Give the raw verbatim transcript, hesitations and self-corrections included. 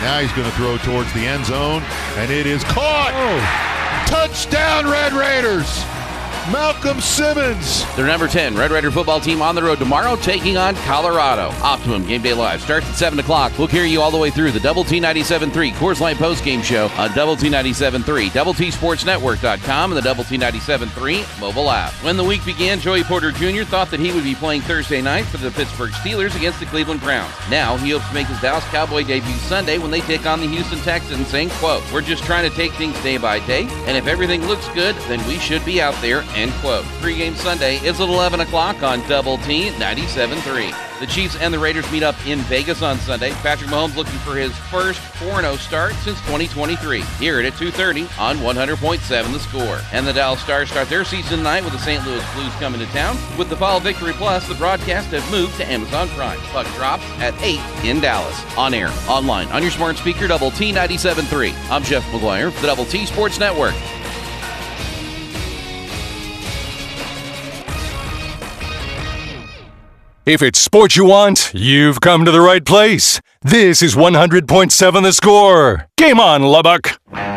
Now he's going to throw towards the end zone, and it is caught. Oh. Touchdown, Red Raiders. Malcolm Simmons. Their number ten Red Raider football team on the road tomorrow, taking on Colorado. Optimum Game Day Live starts at seven o'clock. We'll carry you all the way through the Double T ninety-seven point three Coors Light postgame show on Double T ninety-seven point three, Double T Sports Network dot com, and the Double T ninety-seven point three mobile app. When the week began, Joey Porter Junior thought that he would be playing Thursday night for the Pittsburgh Steelers against the Cleveland Browns. Now he hopes to make his Dallas Cowboy debut Sunday when they take on the Houston Texans, saying, quote, "We're just trying to take things day by day, and if everything looks good, then we should be out there," end quote. Pre-game Sunday is at eleven o'clock on Double T ninety-seven point three. The Chiefs and the Raiders meet up in Vegas on Sunday. Patrick Mahomes looking for his first four and oh start since twenty twenty-three. Hear it at two thirty on one hundred point seven The Score. And the Dallas Stars start their season tonight with the Saint Louis Blues coming to town. With the Follow Victory Plus, the broadcast has moved to Amazon Prime. Puck drops at eight in Dallas. On air, online, on your smart speaker, Double T ninety-seven point three. I'm Jeff McGuire for the Double T Sports Network. If it's sports you want, you've come to the right place. This is one hundred point seven The Score. Game on, Lubbock.